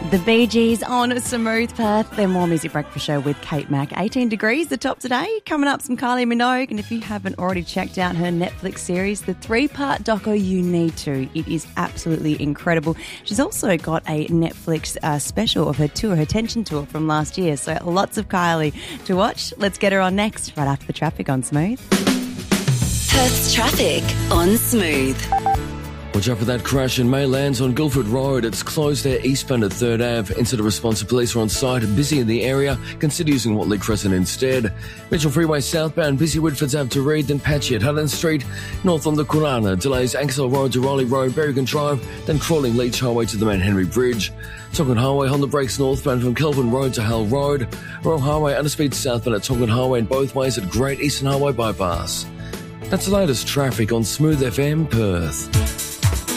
The Bee Gees on Smooth Perth, their More Music Breakfast show with Kate Mack. 18 degrees, the top today. Coming up, some Kylie Minogue. And if you haven't already checked out her Netflix series, the 3-part doco, you need to. It is absolutely incredible. She's also got a Netflix special of her tour, her Tension tour from last year. So lots of Kylie to watch. Let's get her on next, right after the traffic on Smooth. Perth's traffic on Smooth. Watch out for that crash in Maylands on Guildford Road. It's closed there eastbound at 3rd Ave. Incident response police are on site, busy in the area. Consider using Watley Crescent instead. Mitchell Freeway southbound, busy Woodfords Ave to Reed, then patchy at Hutton Street. North on the Kurana, delays Anxel Road to Raleigh Road, Berrigan Drive, then crawling Leach Highway to the Mount Henry Bridge. Tongan Highway, Honda brakes northbound from Kelvin Road to Hull Road. Royal Highway, underspeed southbound at Tongan Highway and both ways at Great Eastern Highway bypass. That's the latest traffic on Smooth FM Perth.